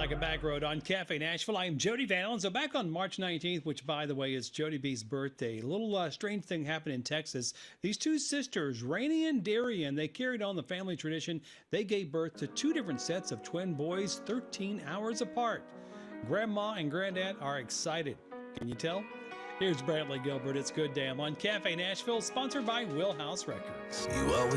Like a Back Road on Cafe Nashville. I'm Jody Van Allen. So back on March 19th, which, by the way, is Jody B's birthday, a little strange thing happened in Texas. These two sisters, Rainey and Darian, they carried on the family tradition. They gave birth to two different sets of twin boys 13 hours apart. Grandma and Granddad are excited. Can you tell? Here's Bradley Gilbert. It's Good Damn on Cafe Nashville, sponsored by Wheelhouse Records. You always